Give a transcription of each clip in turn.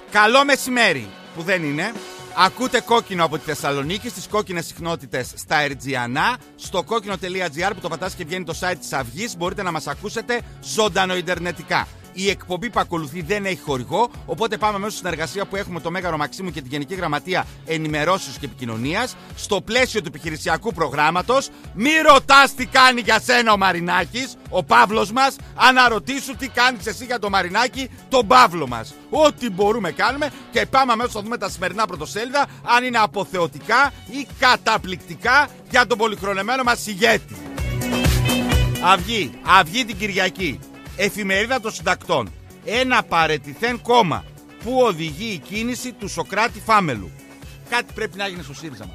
Καλό μεσημέρι, που δεν είναι. Ακούτε Κόκκινο από τη Θεσσαλονίκη, στις κόκκινες συχνότητες στα Ερτζιανά, στο κόκκινο.gr που το πατάς και βγαίνει το site της Αυγής. Μπορείτε να μας ακούσετε ζωντανοιντερνετικά. Η εκπομπή που ακολουθεί δεν έχει χορηγό, οπότε πάμε μέσα στη συνεργασία που έχουμε το Μέγαρο Μαξίμου και τη Γενική Γραμματεία Ενημερώσεως και Επικοινωνίας, στο πλαίσιο του επιχειρησιακού προγράμματος. Μη ρωτάς τι κάνει για σένα ο Μαρινάκης, ο Παύλος μας, αναρωτήσου τι κάνεις εσύ για το Μαρινάκη, τον Παύλο μας. Ό,τι μπορούμε κάνουμε και πάμε αμέσως να δούμε τα σημερινά πρωτοσέλιδα, αν είναι αποθεωτικά ή καταπληκτικά για τον πολυχρονεμένο μας ηγέτη. Αυγή την Κυριακή. Εφημερίδα των Συντακτών. Ένα παρετηθέν κόμμα που οδηγεί η κίνηση του Σωκράτη Φάμελου. Κάτι πρέπει να γίνει στο ΣΥΡΙΖΑ.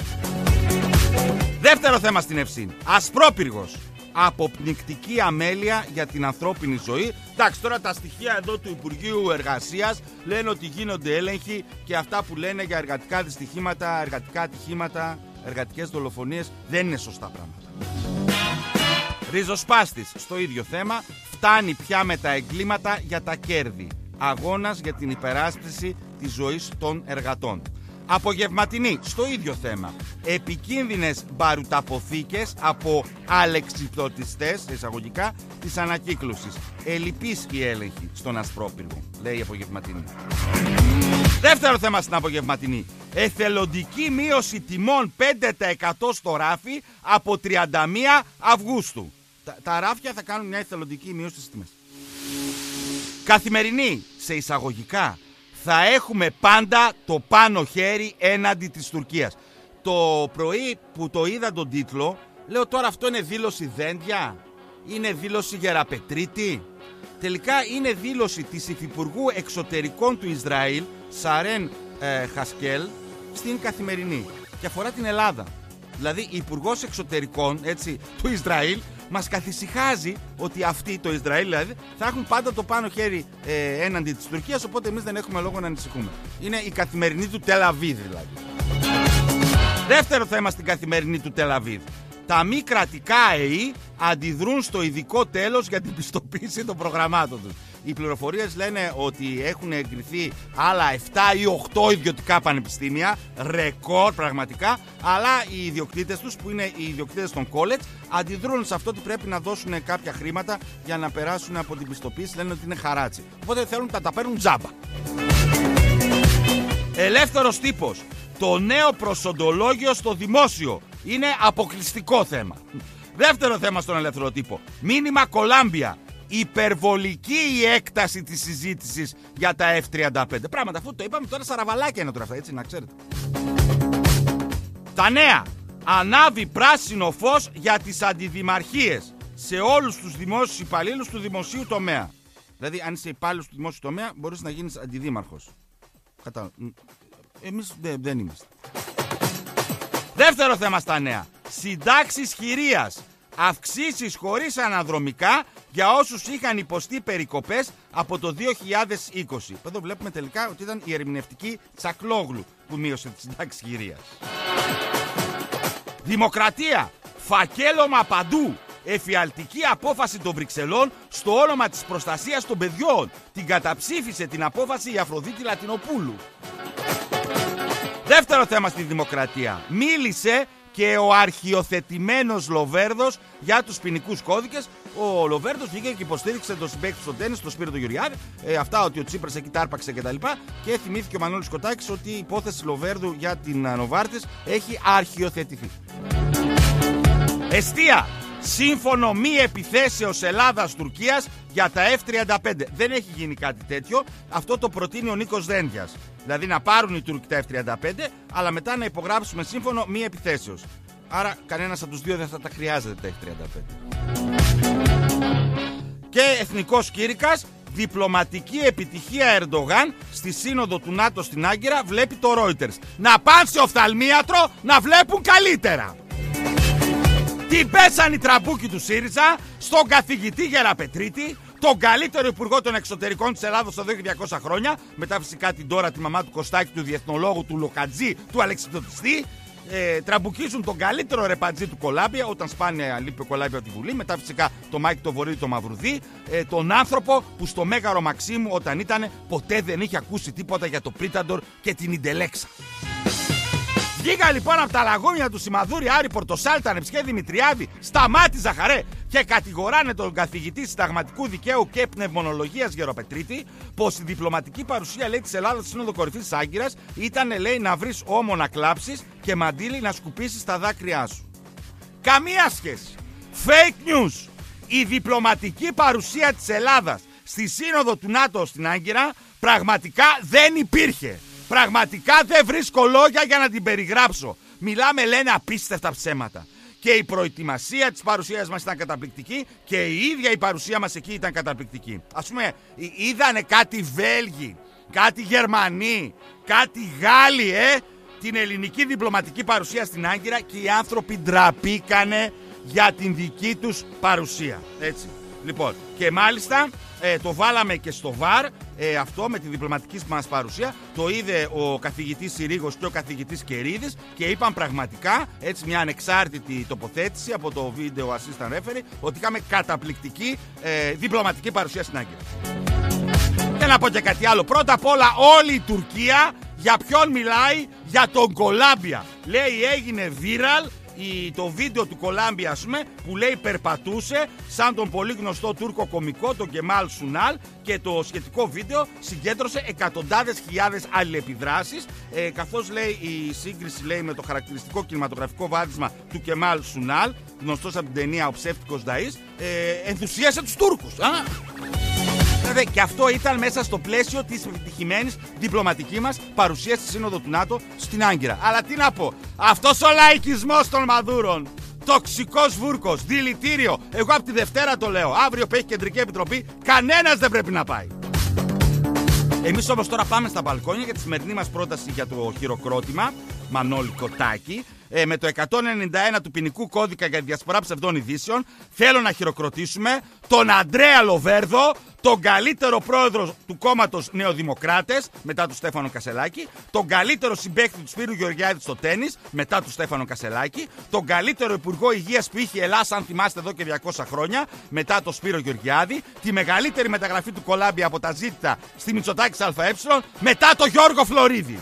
Δεύτερο θέμα στην Ευσύνη. Ασπρόπυργος. Αποπνικτική αμέλεια για την ανθρώπινη ζωή. Εντάξει, τώρα τα στοιχεία εδώ του Υπουργείου Εργασίας λένε ότι γίνονται έλεγχοι και αυτά που λένε για εργατικά δυστυχήματα, εργατικά ατυχήματα, εργατικές δολοφονίες δεν είναι σωστά πράγματα. Ριζοσπάστης στο ίδιο θέμα. Φτάνει πια με τα εγκλήματα για τα κέρδη. Αγώνας για την υπεράσπιση της ζωής των εργατών. Απογευματινή στο ίδιο θέμα. Επικίνδυνες μπαρουταποθήκες από αλεξιπτωτιστές εισαγωγικά της ανακύκλωσης. Ελλειπής η έλεγχη στον Ασπρόπυργο, λέει η Απογευματινή. Δεύτερο θέμα στην Απογευματινή. Εθελοντική μείωση τιμών 5% στο ράφι από 31 Αυγούστου. Τα ράφια θα κάνουν μια εθελοντική μείωση στις τιμές. Καθημερινή, σε εισαγωγικά, θα έχουμε πάντα το πάνω χέρι έναντι της Τουρκίας. Το πρωί που το είδα τον τίτλο, λέω τώρα αυτό είναι δήλωση δέντια, είναι δήλωση Γεραπετρίτη. Τελικά είναι δήλωση της Υφυπουργού Εξωτερικών του Ισραήλ, Σαρέν Χασκέλ, στην Καθημερινή και αφορά την Ελλάδα. Δηλαδή η Υπουργός Εξωτερικών του Ισραήλ μας καθησυχάζει ότι αυτοί, το Ισραήλ δηλαδή, θα έχουν πάντα το πάνω χέρι έναντι της Τουρκίας, οπότε εμείς δεν έχουμε λόγο να ανησυχούμε. Είναι η Καθημερινή του Τελαβίδ δηλαδή. Δεύτερο θέμα στην Καθημερινή του Τελαβίδ. Τα μη κρατικά ΑΕΗ αντιδρούν στο ειδικό τέλος για την πιστοποίηση των προγραμμάτων τους. Οι πληροφορίες λένε ότι έχουν εγκριθεί άλλα 7 ή 8 ιδιωτικά πανεπιστήμια, ρεκόρ πραγματικά, αλλά οι ιδιοκτήτες τους, που είναι οι ιδιοκτήτες των college, αντιδρούν σε αυτό ότι πρέπει να δώσουν κάποια χρήματα για να περάσουν από την πιστοποίηση, λένε ότι είναι χαράτσι. Οπότε θέλουν να τα παίρνουν τζάμπα. Ελεύθερος τύπος. Το νέο προσοντολόγιο στο δημόσιο είναι αποκλειστικό θέμα. Δεύτερο θέμα στον ελεύθερο τύπο. Μήνυμα Κολάμπια. Υπερβολική η έκταση της συζήτησης για τα F-35. Πράγματα, αφού το είπαμε τώρα, σαραβαλάκια είναι τώρα αυτά, έτσι να ξέρετε. Τα νέα. Ανάβει πράσινο φως για τις αντιδημαρχίες σε όλους τους δημόσιους υπαλλήλους του δημοσίου τομέα. Δηλαδή, αν είσαι υπάλληλος του δημόσιου τομέα, μπορείς να γίνεις αντιδήμαρχος. Εμείς δεν είμαστε. Δεύτερο θέμα στα νέα. Συντάξεις χειρίας. Αυξήσεις χωρίς αναδρομικά για όσους είχαν υποστεί περικοπές από το 2020. Εδώ βλέπουμε τελικά ότι ήταν η ερμηνευτική Τσακλόγλου που μείωσε τις συντάξεις χειρίας. Δημοκρατία. Φακέλωμα παντού. Εφιαλτική απόφαση των Βρυξελών στο όνομα της προστασίας των παιδιών. Την καταψήφισε την απόφαση η Αφροδίτη Λατινοπούλου. Δεύτερο θέμα στη Δημοκρατία. Μίλησε και ο αρχιοθετημένος Λοβέρδος για τους ποινικούς κώδικες. Ο Λοβέρδος βγήκε και υποστήριξε τον συμπαίκτη στο τέννις, τον Σπύρο Γεωργιάδη. Αυτά ότι ο Τσίπρας εκεί τάρπαξε κτλ. Και θυμήθηκε ο Μανώλης Κοτάκης ότι η υπόθεση Λοβέρδου για την Νοβάρτης έχει αρχιοθετηθεί. Εστία. Σύμφωνο μη επιθέσεως Ελλάδας-Τουρκίας για τα F-35. Δεν έχει γίνει κάτι τέτοιο. Αυτό το προτείνει ο Νίκος Δένδιας. Δηλαδή να πάρουν οι Τούρκοι τα F-35, αλλά μετά να υπογράψουμε σύμφωνο μη επιθέσεως. Άρα κανένας από τους δύο δεν θα τα χρειάζεται τα F-35. Και εθνικός κήρυκας. Διπλωματική επιτυχία Ερντογάν στη σύνοδο του ΝΑΤΟ στην Άγκυρα, βλέπει το Reuters. Να πάνε σε οφθαλμίατρο να βλέπουν καλύτερα. Την πέσαν οι τραμπούκοι του ΣΥΡΙΖΑ στον καθηγητή Γεραπετρίτη, τον καλύτερο υπουργό των εξωτερικών της Ελλάδος εδώ και 200 χρόνια, μετά φυσικά την τώρα τη μαμά του Κωστάκη, του διεθνολόγου, του Λοκατζή, του αλεξιπτωτιστή, τραμπουκίζουν τον καλύτερο ρεπατζή του Κολάμπια, όταν σπάνια λείπει ο Κολάμπια από τη Βουλή. Μετά φυσικά το Μάικ το Βορύδη το Μαυρουδί, τον άνθρωπο που στο Μέγαρο Μαξίμου όταν ήταν ποτέ δεν είχε ακούσει τίποτα για το Πρίταντορ και την Ιντελέξα. Βγήκα λοιπόν από τα λαγούμια του Σιμαδούρη, Άρη Πορτοσάλτα, Νεψιέ Δημητριάδη, Σταμάτη Ζαχαρέ και κατηγοράνε τον καθηγητή συνταγματικού δικαίου και πνευμονολογίας Γεροπετρίτη πως η διπλωματική παρουσία, λέει, της Ελλάδας στη Σύνοδο Κορυφής της Άγκυρας ήταν, λέει, να βρεις ώμο να κλάψεις και μαντίλι να σκουπίσεις τα δάκρυά σου. Καμία σχέση. Fake news. Η διπλωματική παρουσία της Ελλάδας στη Σύνοδο του ΝΑΤΟ στην Άγκυρα πραγματικά δεν υπήρχε. Πραγματικά δεν βρίσκω λόγια για να την περιγράψω. Μιλάμε, λένε, απίστευτα ψέματα. Και η προετοιμασία της παρουσίας μας ήταν καταπληκτική και η ίδια η παρουσία μας εκεί ήταν καταπληκτική. Ας πούμε, είδανε κάτι Βέλγοι, κάτι Γερμανοί, κάτι Γάλλοι, την ελληνική διπλωματική παρουσία στην Άγκυρα και οι άνθρωποι ντραπήκανε για την δική τους παρουσία. Έτσι. Λοιπόν, και μάλιστα το βάλαμε και στο ΒΑΡ αυτό με τη διπλωματική μας παρουσία. Το είδε ο καθηγητής Συρίγος και ο καθηγητής Κερίδης και είπαν πραγματικά, έτσι, μια ανεξάρτητη τοποθέτηση από το video assistant referee, ότι είχαμε καταπληκτική διπλωματική παρουσία στην Άγκυρα. Και να πω και κάτι άλλο. Πρώτα απ' όλα, όλη η Τουρκία για ποιον μιλάει? Για τον Κολάμπια. Λέει, έγινε viral το βίντεο του Κολάμπια, ας πούμε, που, λέει, περπατούσε σαν τον πολύ γνωστό Τούρκο κωμικό, τον Κεμάλ Σουνάλ, και το σχετικό βίντεο συγκέντρωσε εκατοντάδες χιλιάδες αλληλεπιδράσεις, καθώς, λέει, η σύγκριση, λέει, με το χαρακτηριστικό κινηματογραφικό βάδισμα του Κεμάλ Σουνάλ, γνωστός από την ταινία «Ο ψεύτικος Νταΐς», ενθουσίασε τους Τούρκους. Και αυτό ήταν μέσα στο πλαίσιο της επιτυχημένης διπλωματικής μας παρουσίας στη Σύνοδο του ΝΑΤΟ στην Άγκυρα. Αλλά τι να πω, αυτός ο λαϊκισμός των Μαδούρων, τοξικός βούρκος, δηλητήριο, εγώ από τη Δευτέρα το λέω, αύριο που έχει κεντρική επιτροπή, κανένας δεν πρέπει να πάει. Εμείς όμως τώρα πάμε στα μπαλκόνια για τη σημερινή μας πρόταση για το χειροκρότημα, Μανώλη Κοτάκη. Με το 191 του ποινικού κώδικα για τη διασπορά ψευδών ειδήσεων θέλω να χειροκροτήσουμε τον Αντρέα Λοβέρδο, τον καλύτερο πρόεδρο του κόμματος Νεοδημοκράτες μετά του Στέφανο Κασελάκη, τον καλύτερο συμπαίκτη του Σπύρου Γεωργιάδη στο τένις μετά του Στέφανο Κασελάκη, τον καλύτερο υπουργό υγείας που είχε η Ελλάδα, αν θυμάστε, εδώ και 200 χρόνια μετά το Σπύρο Γεωργιάδη, τη μεγαλύτερη μεταγραφή του Κολάμπια από τα ζήτητα στη Μητσοτάκης ΑΕ μετά το Γιώργο Φλωρίδη.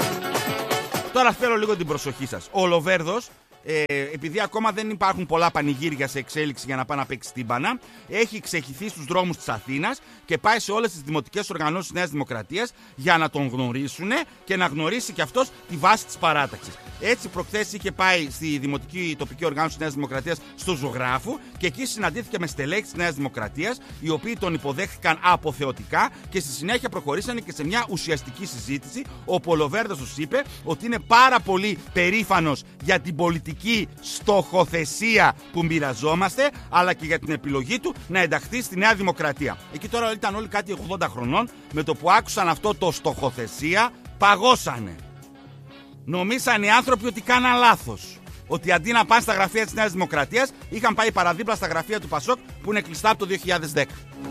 Τώρα θέλω λίγο την προσοχή σας. Ο Λοβέρδος, επειδή ακόμα δεν υπάρχουν πολλά πανηγύρια σε εξέλιξη για να πάει να παίξει τύμπανα, έχει ξεχυθεί στους δρόμους της Αθήνας και πάει σε όλες τις δημοτικές οργανώσεις της Νέας Δημοκρατίας για να τον γνωρίσουν και να γνωρίσει και αυτός τη βάση της παράταξης. Έτσι, προχθές είχε πάει στη δημοτική τοπική οργάνωση της Νέας Δημοκρατίας στο Ζωγράφου και εκεί συναντήθηκε με στελέχη της Νέας Δημοκρατίας, οι οποίοι τον υποδέχθηκαν αποθεωτικά και στη συνέχεια προχωρήσανε και σε μια ουσιαστική συζήτηση, όπου ο Λοβέρδος τους είπε ότι είναι πάρα πολύ περήφανος για την πολιτική στοχοθεσία που μοιραζόμαστε, αλλά και για την επιλογή του να ενταχθεί στη Νέα Δημοκρατία. Εκεί τώρα ήταν όλοι κάτι 80 χρονών, με το που άκουσαν αυτό το στοχοθεσία παγώσανε. Νομίσαν οι άνθρωποι ότι κάναν λάθος. Ότι αντί να πάνε στα γραφεία της Νέας Δημοκρατίας, είχαν πάει παραδίπλα στα γραφεία του Πασόκ που είναι κλειστά από το 2010.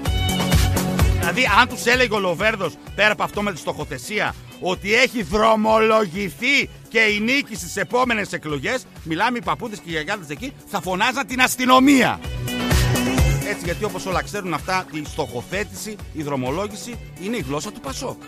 Δηλαδή, αν τους έλεγε ο Λοβέρδος, πέρα από αυτό με τη στοχοθεσία, ότι έχει δρομολογηθεί και η νίκη στις επόμενες εκλογές, μιλάμε οι παππούδες και οι γιαγιάδες εκεί, θα φωνάζαν την αστυνομία. Έτσι, γιατί όπως όλα ξέρουν αυτά, η στοχοθέτηση, η δρομολόγηση είναι η γλώσσα του Πασόκ.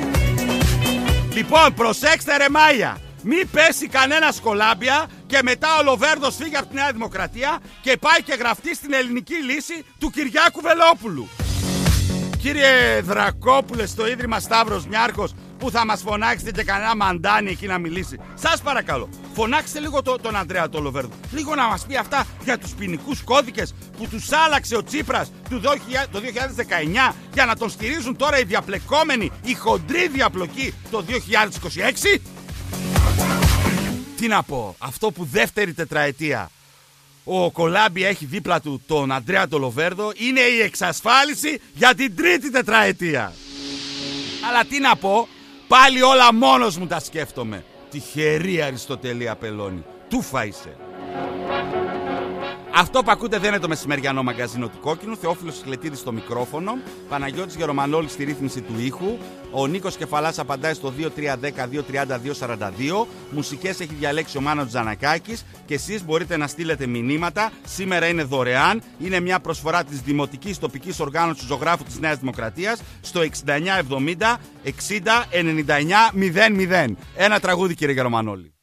Λοιπόν, προσέξτε ρε Μάια, μη πέσει κανένα Κολάμπια και μετά ο Λοβέρδος φύγει από τη Νέα Δημοκρατία και πάει και γραφτεί στην ελληνική λύση του Κυριάκου Βελόπουλου. Κύριε Δρακόπουλε, στο Ίδρυμα Σταύρος Μιάρχος, που θα μας φωνάξετε και κανένα μαντάνι εκεί να μιλήσει, σας παρακαλώ, φωνάξτε λίγο τον Αντρέα τον Λοβέρδο, λίγο να μας πει αυτά για τους ποινικούς κώδικες που τους άλλαξε ο Τσίπρας το 2019 για να τον στηρίζουν τώρα οι διαπλεκόμενοι, η χοντρή διαπλοκή το 2026. Τι να πω, αυτό που δεύτερη τετραετία ο Κολάμπια έχει δίπλα του τον Αντρέα τον Λοβέρδο είναι η εξασφάλιση για την τρίτη τετραετία. Αλλά τι να πω, πάλι όλα μόνος μου τα σκέφτομαι. Τυχερή Αριστοτελή Απελώνη, τούφα είσαι. Αυτό που ακούτε δεν είναι το μεσημεριανό μαγκαζίνο του Κόκκινου. Θεόφιλος Σκλετίδης στο μικρόφωνο. Παναγιώτης Γερομανόλης στη ρύθμιση του ήχου. Ο Νίκος Κεφαλάς απαντάει στο 2310-230-242. Μουσικές έχει διαλέξει ο Μάνος Τζανακάκης. Και εσείς μπορείτε να στείλετε μηνύματα. Σήμερα είναι δωρεάν. Είναι μια προσφορά της Δημοτικής Τοπικής Οργάνωσης του Ζωγράφου της Νέας Δημοκρατίας στο 6970 60 99 00. Ένα τραγούδι, κύριε Γερομανόλη.